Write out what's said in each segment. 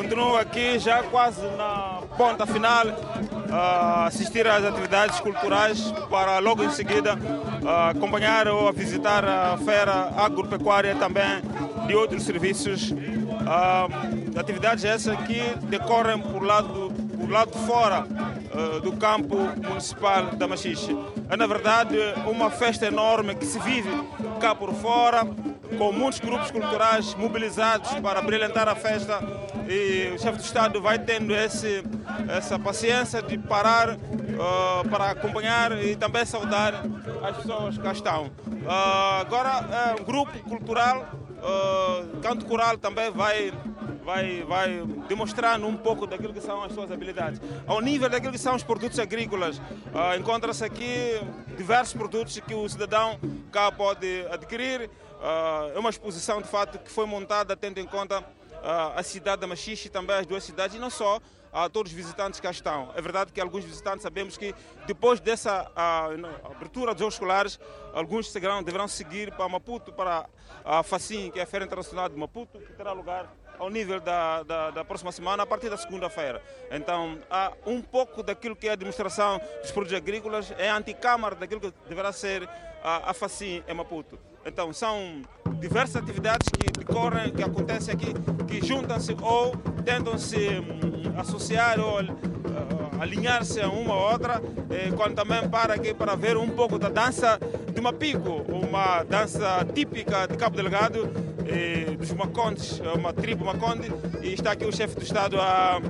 continuo aqui já quase na ponta final, assistir às atividades culturais para logo em seguida acompanhar ou visitar a feira agropecuária também de outros serviços. Atividades essas que decorrem por lado de fora do campo municipal da Machixe. É, na verdade, uma festa enorme que se vive cá por fora, com muitos grupos culturais mobilizados para brilhantar a festa, e o chefe do Estado vai tendo essa paciência de parar para acompanhar e também saudar as pessoas que cá estão. Agora, um grupo cultural, canto coral, também vai demonstrando um pouco daquilo que são as suas habilidades. Ao nível daquilo que são os produtos agrícolas, encontra-se aqui diversos produtos que o cidadão cá pode adquirir. É uma exposição, de fato, que foi montada tendo em conta a cidade da Machixe e também as duas cidades, e não só a todos os visitantes que cá estão. É verdade que alguns visitantes, sabemos que depois dessa abertura dos Jogos Escolares, alguns deverão seguir para Maputo, para a FACIM, que é a Feira Internacional de Maputo, que terá lugar ao nível da próxima semana, a partir da segunda-feira. Então, há um pouco daquilo que é a demonstração dos produtos agrícolas, é a anticâmara daquilo que deverá ser a FACIM em Maputo. Então, são diversas atividades que decorrem, que acontecem aqui, que juntam-se ou tentam se associar ou alinhar-se a uma ou outra, quando também para aqui para ver um pouco da dança de Mapico, uma dança típica de Cabo Delgado, dos Macondes, uma tribo Maconde, e está aqui o chefe do Estado a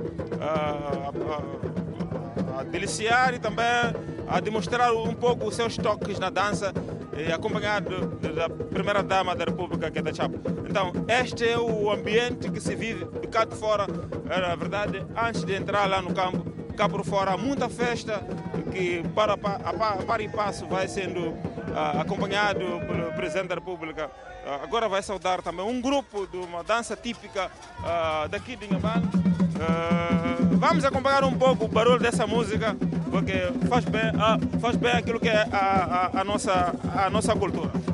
deliciar e também a demonstrar um pouco os seus toques na dança, acompanhado da primeira-dama da República, que é da Chapo. Então, este é o ambiente que se vive de cá de fora. Na verdade, antes de entrar lá no campo, cá por fora, há muita festa que, para e passo, vai sendo acompanhado pelo Presidente da República. Agora vai saudar também um grupo de uma dança típica daqui de Inhambane. Vamos acompanhar um pouco o barulho dessa música, porque faz bem aquilo que é a nossa cultura.